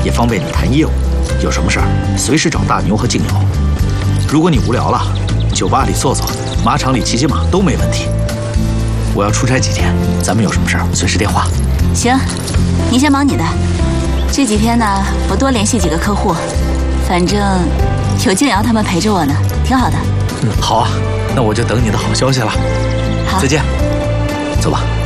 也方便你谈业务。有什么事儿随时找大牛和静瑶。如果你无聊了，酒吧里坐坐，马场里骑骑马都没问题。我要出差几天，咱们有什么事儿随时电话。 行，你先忙你的。这几天呢，我多联系几个客户，反正有静瑶他们陪着我呢，挺好的。 好啊，那我就等你的好消息了。 好， 再见。走吧。